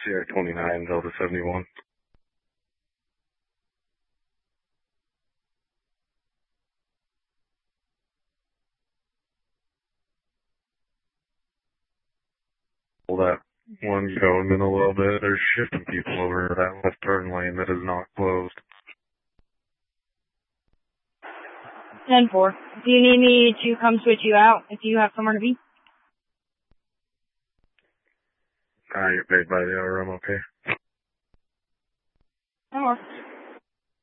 Sierra 29, Delta 71. Pull that one going in a little bit. They're shifting people over to that left turn lane that is not closed. 10-4. Do you need me to come switch you out if you have somewhere to be? I get paid by the hour, I'm okay. That works.